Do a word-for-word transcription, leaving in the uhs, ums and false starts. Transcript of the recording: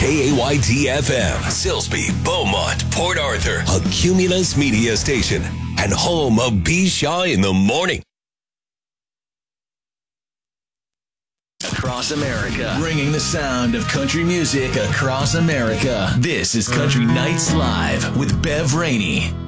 K A Y T F M, Silsbee, Beaumont, Port Arthur, a Cumulus Media station, and home of B. Shaw in the Morning. Across America, bringing the sound of country music across America. This is Country Nights Live with Bev Rainey.